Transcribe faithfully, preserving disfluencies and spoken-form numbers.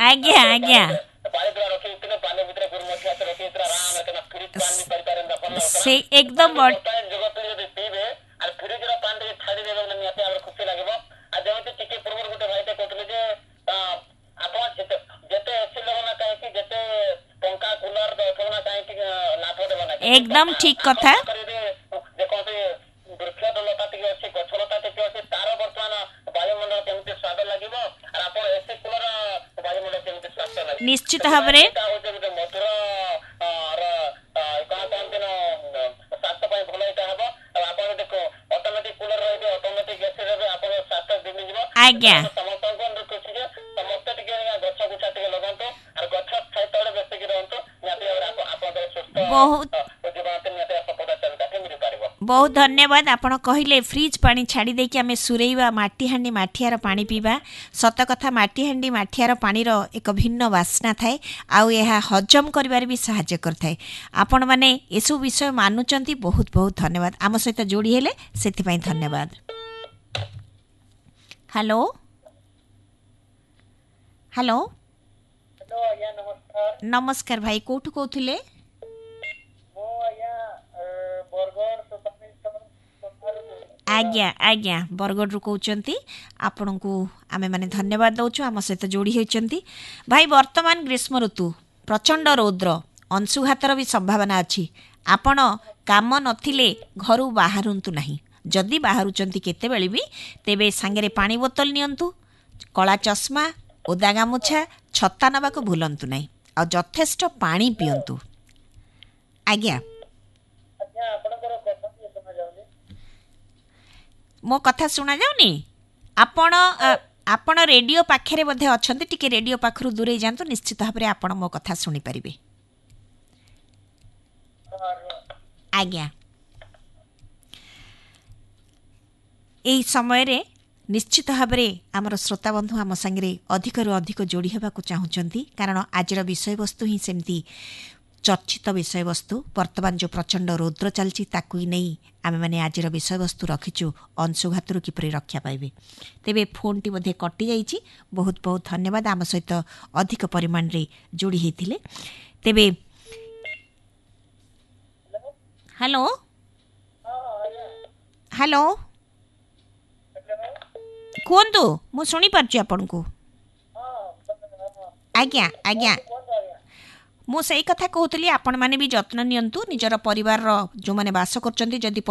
आज्ञा आज्ञा से एकदम एकदम ठीक कथा निश्चित भाव में आज्ञा बहुत बहुत धन्यवाद आपण कहले फ्रिज पानी छाड़ी दे कि आमे सुरैवा माटी हांडी माठियार पानी पीवा सत कथा माटी हांडी माठियार पानीर एक भिन्न वासना थाए आउ यह हजम करिवार भी सहायता करथाए आपण माने एसु विषय मानुचंती बहुत बहुत धन्यवाद आम सहित जोड़ी हेले सेति पई धन्यवाद। हेलो हेलो नमस्कार नमस्कार भाई कोठु कहथिले आज्ञा आज्ञा बरगढ़ रु कहउचंती आपण को आमे माने धन्यवाद दउछु आम सहित जोड़ी होइचंती भाई वर्तमान ग्रीष्म ऋतु प्रचंड रौद्र अंशुघातर भी संभावना अछि आपण काम नथिले घरु बाहरंतु नाही जदि बाहरुचंती केते बेले भी तेबे सांगरे पानी बोतल नियंतु कला चश्मा ओदा गामुछा छत्ता नबाको भूलंतु नाही आ यथेष्ट पानी पियंतु आज्ञा मो कथा सुना जाउनी आपण आपण रेडियो पाखरे मध्ये अछंती टिके रेडियो पाखरु दूरे जानतु निश्चित भाव में आपण मो कथा सुनी परिबे आज्ञा एही समय रे निश्चित भाव में आमर श्रोता बंधु आम संगे अधिक रु अधिक जोड़ी होगा चाहूँगी कारण आजर विषय वस्तु ही सेमती चर्चित विषय वस्तु वर्तमान जो प्रचंड रौद्र चलती ताकू ही नहीं आम मैंने आज विषय वस्तु रखीचु अंशुघातु किपरि रक्षा पाइबे तेबे फोन टी मध्ये कटि जाइछि बहुत बहुत धन्यवाद आम सहित अधिक परिमाण रे जोड़ी होइथिले तेबे हेलो हेलो कुहतु मु शुणी पार्ची आपन को आज्ञा आज्ञा मु सही कथा कहूली आपण माने भी जत्न नियंतु निजर परिवार रो जो माने वास करचंती जदि